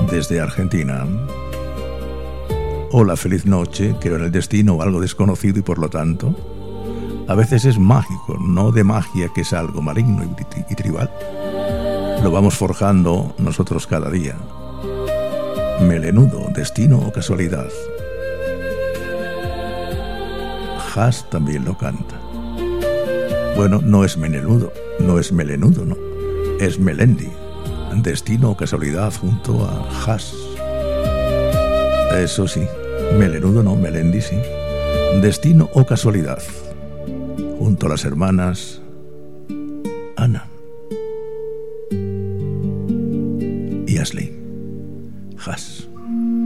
desde Argentina. Hola, feliz noche. Creo en el destino o algo desconocido y por lo tanto a veces es mágico, no de magia, que es algo maligno y tribal. Lo vamos forjando nosotros cada día. Melenudo, destino o casualidad. Haas también lo canta. Bueno, no es melenudo, no, es Melendi. Destino o casualidad junto a Haas. Eso sí, melenudo no, Melendi sí. Destino o casualidad junto a las hermanas Ana.